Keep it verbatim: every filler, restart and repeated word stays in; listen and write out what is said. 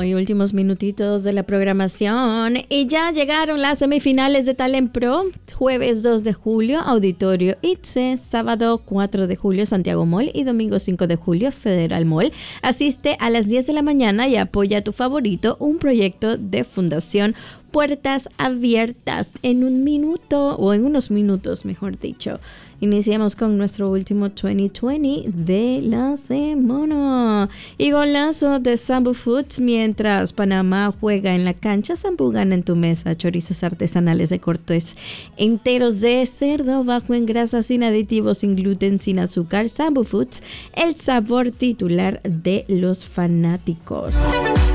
Hoy últimos minutitos de la programación y ya llegaron las semifinales de Talent Pro. Jueves dos de julio, Auditorio I T S E. Sábado cuatro de julio, Santiago Mall. Y domingo cinco de julio, Federal Mall. Asiste a las diez de la mañana y apoya a tu favorito, un proyecto de Fundación Puertas Abiertas. En un minuto, o en unos minutos, mejor dicho, iniciamos con nuestro último veinte veinte de la semana. Y golazo de Sambu Foods. Mientras Panamá juega en la cancha, Sambu gana en tu mesa. Chorizos artesanales de cortes enteros de cerdo, bajo en grasa, sin aditivos, sin gluten, sin azúcar. Sambu Foods, el sabor titular de los fanáticos.